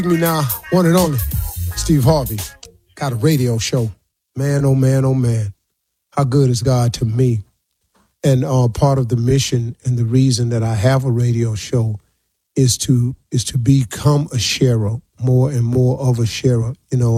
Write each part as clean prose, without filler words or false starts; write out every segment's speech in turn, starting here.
Me now, one and only, Steve Harvey, got a radio show. Man, oh man, oh man. How good is God to me? And part of the mission and the reason that I have a radio show is to become a sharer, more and more of a sharer.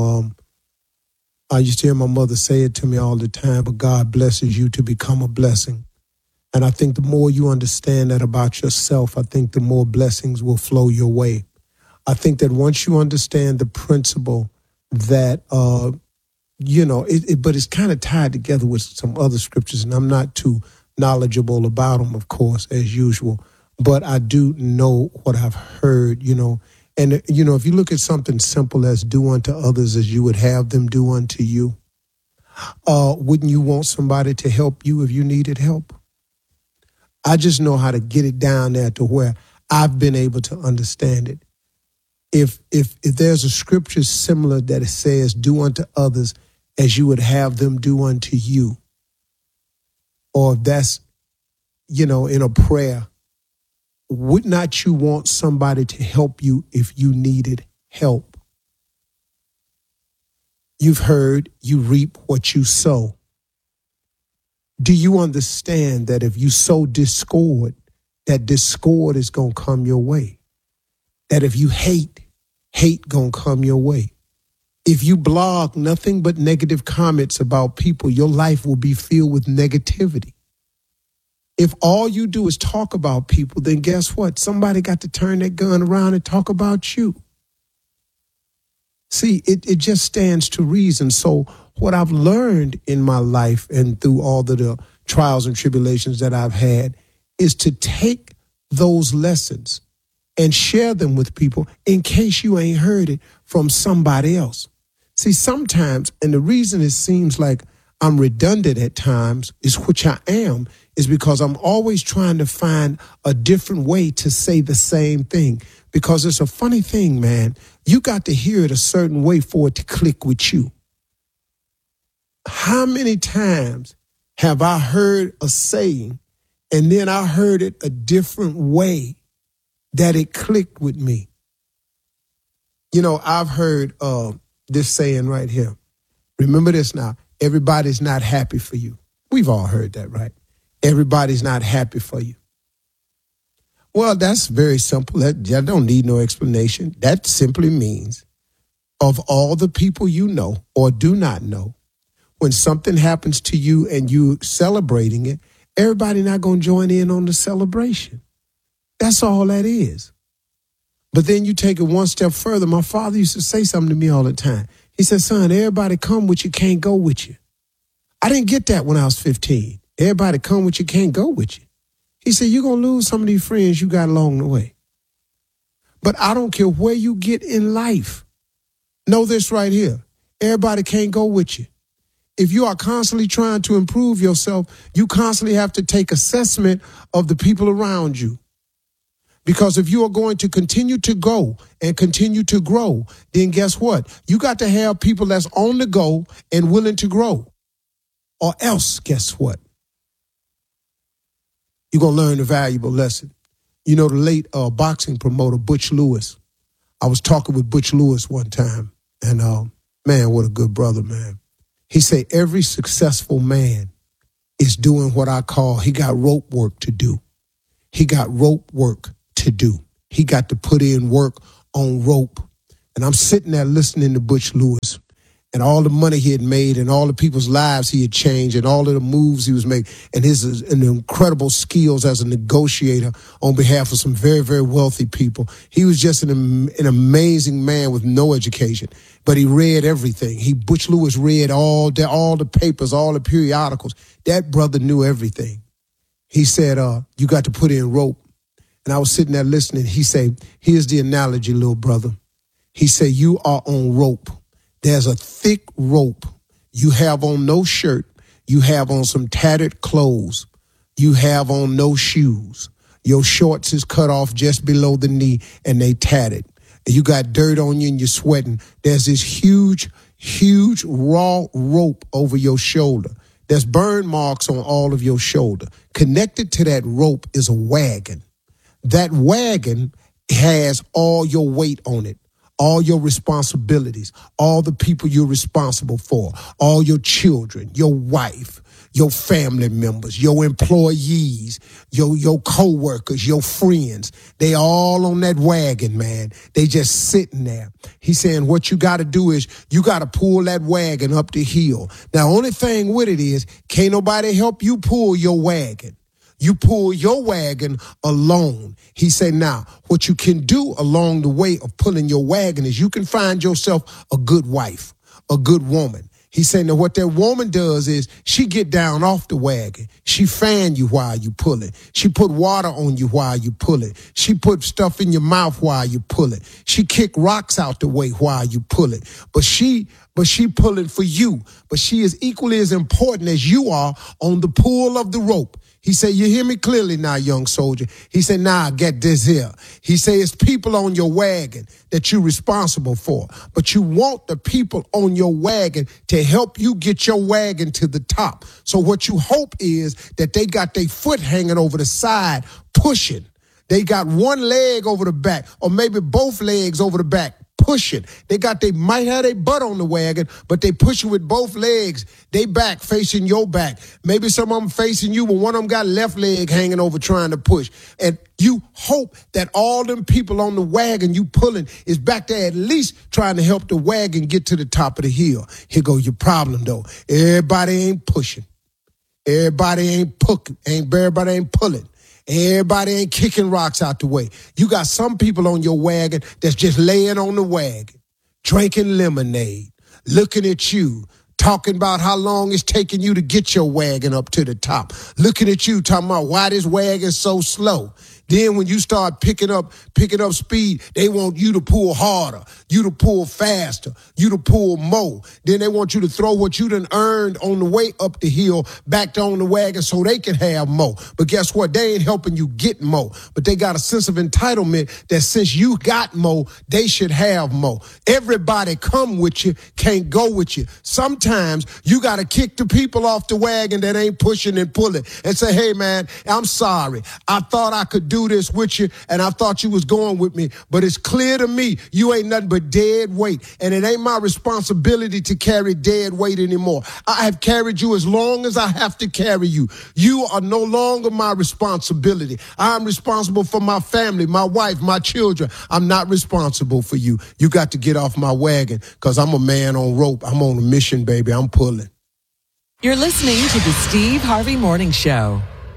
I used to hear my mother say it to me all the time, but God blesses you to become a blessing. And I think the more you understand that about yourself, I think the more blessings will flow your way. I think that once you understand the principle that, but it's kind of tied together with some other scriptures, and I'm not too knowledgeable about them, of course, as usual, but I do know what I've heard, and, if you look at something simple as do unto others as you would have them do unto you, wouldn't you want somebody to help you if you needed help? I just know how to get it down there to where I've been able to understand it. If there's a scripture similar that it says, do unto others as you would have them do unto you, or if that's, in a prayer, would not you want somebody to help you if you needed help? You've heard you reap what you sow. Do you understand that if you sow discord, that discord is going to come your way? That if you hate gonna come your way. If you blog nothing but negative comments about people, your life will be filled with negativity. If all you do is talk about people, then guess what? Somebody got to turn that gun around and talk about you. See, it just stands to reason. So what I've learned in my life and through all of the trials and tribulations that I've had is to take those lessons and share them with people in case you ain't heard it from somebody else. See, sometimes, and the reason it seems like I'm redundant at times, is which I am, is because I'm always trying to find a different way to say the same thing. Because it's a funny thing, man. You got to hear it a certain way for it to click with you. How many times have I heard a saying and then I heard it a different way that it clicked with me? I've heard this saying right here. Remember this now. Everybody's not happy for you. We've all heard that, right? Everybody's not happy for you. Well, that's very simple. That don't need no explanation. That simply means of all the people you know or do not know, when something happens to you and you celebrating it, everybody not going to join in on the celebration. That's all that is. But then you take it one step further. My father used to say something to me all the time. He said, son, everybody come with you, can't go with you. I didn't get that when I was 15. Everybody come with you, can't go with you. He said, you're going to lose some of these friends you got along the way. But I don't care where you get in life. Know this right here. Everybody can't go with you. If you are constantly trying to improve yourself, you constantly have to take assessment of the people around you. Because if you are going to continue to go and continue to grow, then guess what? You got to have people that's on the go and willing to grow. Or else, guess what? You're going to learn a valuable lesson. The late boxing promoter, Butch Lewis. I was talking with Butch Lewis one time. And, man, what a good brother, man. He said every successful man is doing what I call, he got rope work to do. He got rope work to do. He got to put in work on rope. And I'm sitting there listening to Butch Lewis and all the money he had made and all the people's lives he had changed and all of the moves he was making and his incredible skills as a negotiator on behalf of some very, very wealthy people. He was just an amazing man with no education, but he read everything. Butch Lewis read all the papers, all the periodicals. That brother knew everything. He said, you got to put in rope. And I was sitting there listening. He said, here's the analogy, little brother. He said, you are on rope. There's a thick rope. You have on no shirt. You have on some tattered clothes. You have on no shoes. Your shorts is cut off just below the knee and they tatted. You got dirt on you and you're sweating. There's this huge raw rope over your shoulder. There's burn marks on all of your shoulder. Connected to that rope is a wagon. That wagon has all your weight on it. all your responsibilities, all the people you're responsible for, all your children, your wife, your family members, your employees, your co-workers, your friends, they all on that wagon, man. They just sitting there. He's saying what you got to do is you got to pull that wagon up the hill. Now, only thing with it is can't nobody help you pull your wagon. You pull your wagon alone. He said, now, what you can do along the way of pulling your wagon is you can find yourself a good wife, a good woman. He's saying that what that woman does is she get down off the wagon. She fan you while you pull it. She put water on you while you pull it. She put stuff in your mouth while you pull it. She kick rocks out the way while you pull it. But she pulling for you. But she is equally as important as you are on the pull of the rope. He said, you hear me clearly now, young soldier. He said, nah, get this here. He said, it's people on your wagon that you're responsible for. But you want the people on your wagon to help you get your wagon to the top. So what you hope is that they got their foot hanging over the side, pushing. They got one leg over the back, or maybe both legs over the back, pushing. They might have their butt on the wagon, but they push it with both legs. They back facing your back. Maybe some of them facing you, but one of them got left leg hanging over trying to push. And you hope that all them people on the wagon you pulling is back there at least trying to help the wagon get to the top of the hill. Here go your problem though. Everybody ain't pushing. Everybody ain't pulling. Everybody ain't kicking rocks out the way. You got some people on your wagon that's just laying on the wagon, drinking lemonade, looking at you, talking about how long it's taking you to get your wagon up to the top, looking at you, talking about why this wagon's so slow. Then when you start picking up speed, they want you to pull harder, you to pull faster, you to pull more. Then they want you to throw what you done earned on the way up the hill back on the wagon so they can have more. But guess what? They ain't helping you get more. But they got a sense of entitlement that since you got more, they should have more. Everybody come with you, can't go with you. Sometimes you got to kick the people off the wagon that ain't pushing and pulling and say, hey, man, I'm sorry. I thought I could do this with you, and I thought you was going with me, but it's clear to me you ain't nothing but dead weight, and it ain't my responsibility to carry dead weight anymore. I have carried you as long as I have to carry you. You are no longer my responsibility. I'm responsible for my family, my wife, my children. I'm not responsible for you. You got to get off my wagon because I'm a man on rope. I'm on a mission, baby. I'm pulling. You're listening to the Steve Harvey Morning Show.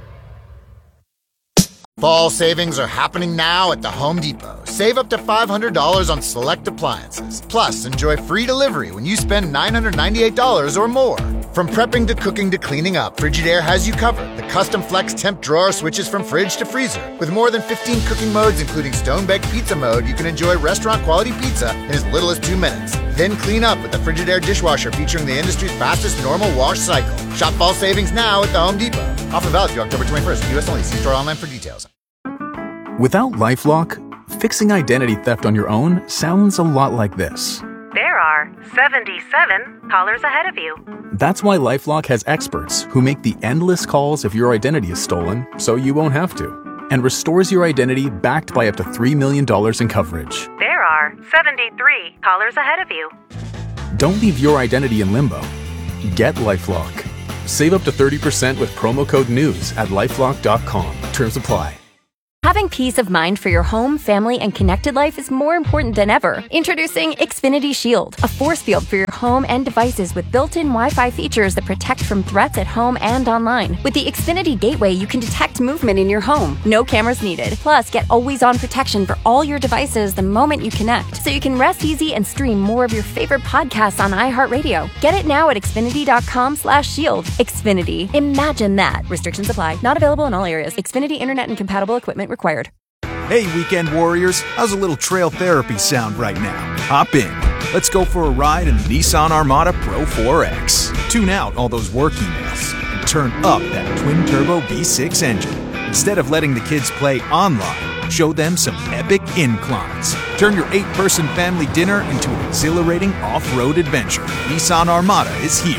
Fall savings are happening now at the Home Depot. Save up to $500 on select appliances. Plus, enjoy free delivery when you spend $998 or more. From prepping to cooking to cleaning up, Frigidaire has you covered. The custom flex temp drawer switches from fridge to freezer. With more than 15 cooking modes, including stone-baked pizza mode, you can enjoy restaurant-quality pizza in as little as 2 minutes. Then clean up with the Frigidaire dishwasher featuring the industry's fastest normal wash cycle. Shop fall savings now at the Home Depot. Offer valid through October 21st. U.S. only. See store online for details. Without LifeLock, fixing identity theft on your own sounds a lot like this. There are 77 callers ahead of you. That's why LifeLock has experts who make the endless calls if your identity is stolen, so you won't have to, and restores your identity backed by up to $3 million in coverage. There are 73 callers ahead of you. Don't leave your identity in limbo. Get LifeLock. Save up to 30% with promo code NEWS at LifeLock.com. Terms apply. Having peace of mind for your home, family, and connected life is more important than ever. Introducing Xfinity Shield, a force field for your home and devices with built-in Wi-Fi features that protect from threats at home and online. With the Xfinity Gateway, you can detect movement in your home. No cameras needed. Plus, get always-on protection for all your devices the moment you connect, so you can rest easy and stream more of your favorite podcasts on iHeartRadio. Get it now at Xfinity.com/shield. Xfinity. Imagine that. Restrictions apply. Not available in all areas. Xfinity Internet and compatible equipment required. Hey, weekend warriors, how's a little trail therapy sound right now? Hop in. Let's go for a ride in the Nissan Armada Pro 4X. Tune out all those work emails and turn up that twin-turbo V6 engine. Instead of letting the kids play online, show them some epic inclines. Turn your 8-person family dinner into an exhilarating off-road adventure. Nissan Armada is here.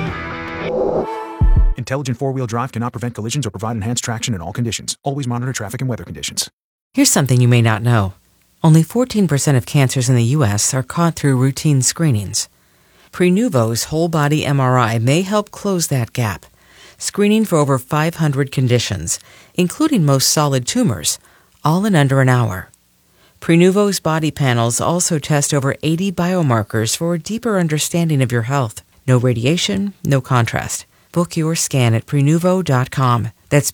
Intelligent four-wheel drive cannot prevent collisions or provide enhanced traction in all conditions. Always monitor traffic and weather conditions. Here's something you may not know. Only 14% of cancers in the U.S. are caught through routine screenings. Prenuvo's whole-body MRI may help close that gap, screening for over 500 conditions, including most solid tumors, all in under an hour. Prenuvo's body panels also test over 80 biomarkers for a deeper understanding of your health. No radiation, no contrast. Book your scan at Prenuvo.com. That's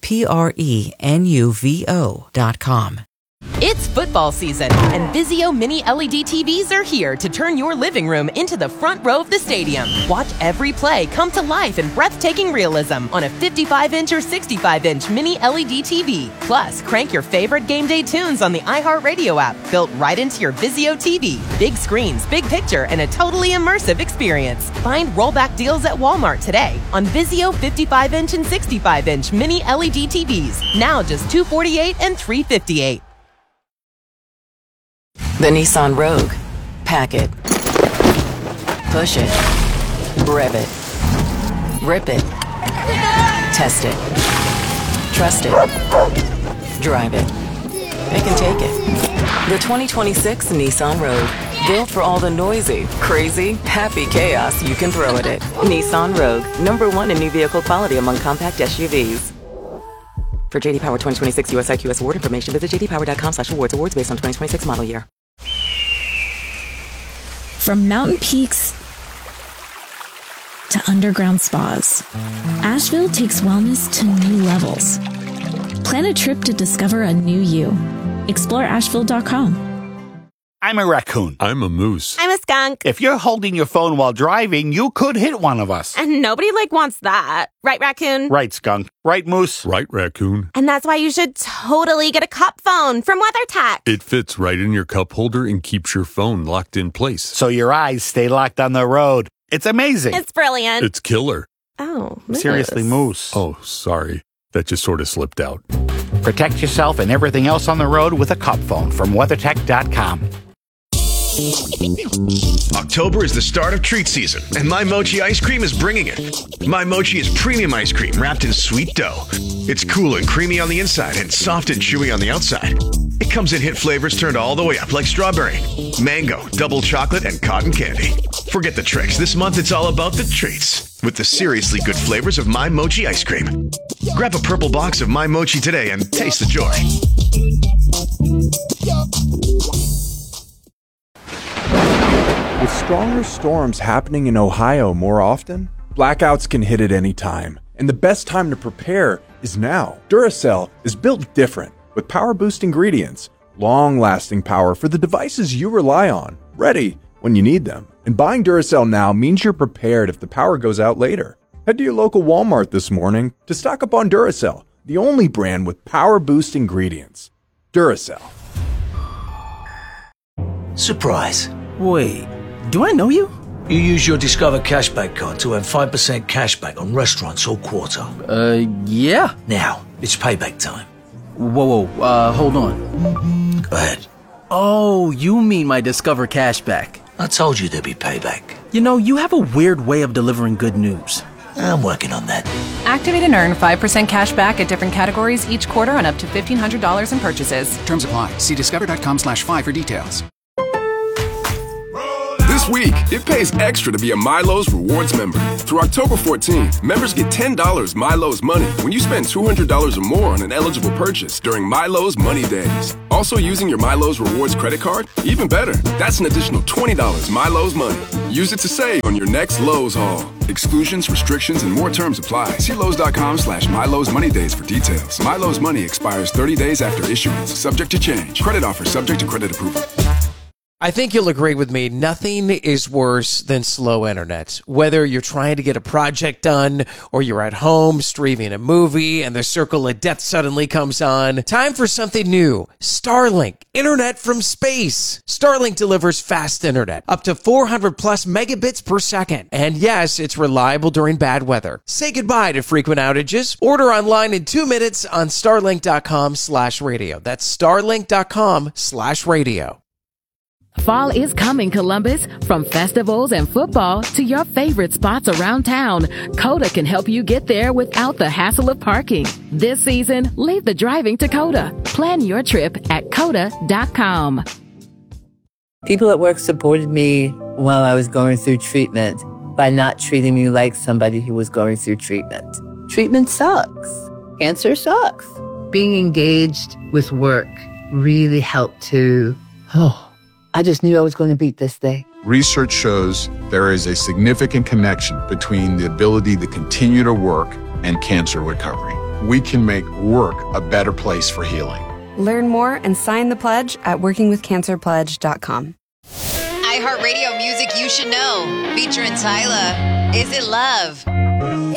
Prenuvo.com. It's football season, and Vizio Mini LED TVs are here to turn your living room into the front row of the stadium. Watch every play come to life in breathtaking realism on a 55-inch or 65-inch Mini LED TV. Plus, crank your favorite game day tunes on the iHeartRadio app, built right into your Vizio TV. Big screens, big picture, and a totally immersive experience. Find rollback deals at Walmart today on Vizio 55-inch and 65-inch Mini LED TVs. Now just $248 and $358. The Nissan Rogue. Pack it. Push it. Rev it. Rip it. Test it. Trust it. Drive it. Pick and take it. The 2026 Nissan Rogue. Built for all the noisy, crazy, happy chaos you can throw at it. Nissan Rogue. #1 in new vehicle quality among compact SUVs. For JD Power 2026 US IQS award information, visit jdpower.com/awards. Awards based on 2026 model year. From mountain peaks to underground spas, Asheville takes wellness to new levels. Plan a trip to discover a new you. Explore Asheville.com. I'm a raccoon. I'm a moose. I'm a skunk. If you're holding your phone while driving, you could hit one of us. And nobody, wants that. Right, raccoon? Right, skunk. Right, moose? Right, raccoon. And that's why you should totally get a cup phone from WeatherTech. It fits right in your cup holder and keeps your phone locked in place. So your eyes stay locked on the road. It's amazing. It's brilliant. It's killer. Oh, moose. Seriously, moose. Oh, sorry. That just sort of slipped out. Protect yourself and everything else on the road with a cup phone from WeatherTech.com. October is the start of treat season, and My Mochi ice cream is bringing it. My Mochi is premium ice cream wrapped in sweet dough. It's cool and creamy on the inside and soft and chewy on the outside. It comes in hit flavors turned all the way up like strawberry, mango, double chocolate, and cotton candy. Forget the tricks. This month it's all about the treats with the seriously good flavors of My Mochi ice cream. Grab a purple box of My Mochi today and taste the joy. With stronger storms happening in Ohio more often, blackouts can hit at any time, and the best time to prepare is now. Duracell is built different, with power-boost ingredients, long-lasting power for the devices you rely on, ready when you need them. And buying Duracell now means you're prepared if the power goes out later. Head to your local Walmart this morning to stock up on Duracell, the only brand with power-boost ingredients. Duracell. Surprise. Wait, do I know you? You use your Discover Cashback card to earn 5% cashback on restaurants all quarter. Yeah. Now, it's payback time. Whoa, hold on. Go ahead. Oh, you mean my Discover Cashback. I told you there'd be payback. You know, you have a weird way of delivering good news. I'm working on that. Activate and earn 5% cash back at different categories each quarter on up to $1,500 in purchases. Terms apply. See discover.com/5 for details. This week, it pays extra to be a Milo's Rewards member. Through October 14th, members get $10 Milo's Money when you spend $200 or more on an eligible purchase during Milo's Money Days. Also using your Milo's Rewards credit card? Even better, that's an additional $20 Milo's Money. Use it to save on your next Lowe's haul. Exclusions, restrictions, and more terms apply. See Lowe's.com/Milo's Money Days for details. Milo's Money expires 30 days after issuance, subject to change. Credit offer subject to credit approval. I think you'll agree with me. Nothing is worse than slow internet. Whether you're trying to get a project done or you're at home streaming a movie and the circle of death suddenly comes on. Time for something new. Starlink. Internet from space. Starlink delivers fast internet. Up to 400 plus megabits per second. And yes, it's reliable during bad weather. Say goodbye to frequent outages. Order online in 2 minutes on starlink.com/radio. That's starlink.com/radio. Fall is coming, Columbus. From festivals and football to your favorite spots around town, Coda can help you get there without the hassle of parking. This season, leave the driving to Coda. Plan your trip at Coda.com. People at work supported me while I was going through treatment by not treating me like somebody who was going through treatment. Treatment sucks. Cancer sucks. Being engaged with work really helped to, I just knew I was going to beat this thing. Research shows there is a significant connection between the ability to continue to work and cancer recovery. We can make work a better place for healing. Learn more and sign the pledge at workingwithcancerpledge.com. iHeartRadio music you should know. Featuring Tyla. Is It Love?